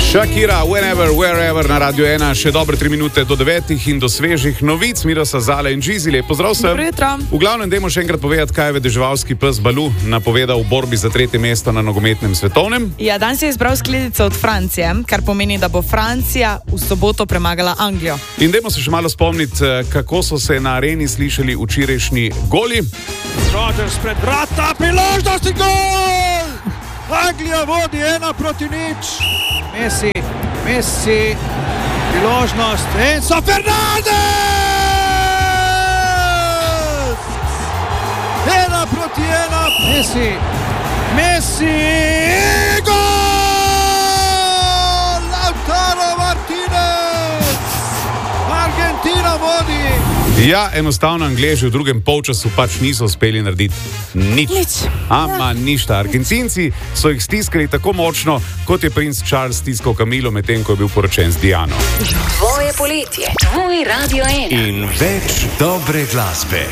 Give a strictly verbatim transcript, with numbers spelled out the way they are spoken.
Shakira, whenever, wherever na Radio ena, še dobre tri minute do devetih in do svežih novic. Mirosa, Zale in Džizi, lep pozdrav vsem. Dobro jutro. V glavnem, dajmo še enkrat povedati, kaj je vedeževalski pes Baloo napovedal v borbi za tretje mesto na nogometnem svetovnem. Ja, danes je izbral skledico od Francije, kar pomeni, da bo Francija v soboto premagala Anglijo. In dajmo se še malo spomniti, kako so se na areni slišali včerajšnji goli. Rodgers pred vrata, priložnost in gol! Anglija vodi ena proti nič. Messi, Messi, priložnost, Enzo Fernandez! Ena proti ena, Messi, Messi, gol! Lautaro Martinez! Argentina vodi! Ja, enostavno Angleži v drugem polčasu pač niso uspeli narediti nič. Nič. Ama ništa. Argentinci so jih stiskali tako močno, kot je princ Charles stiskal Camilo, medtem ko je bil poročen z Diano. Tvoje poletje, tvoj Radio ena. In več dobre glasbe.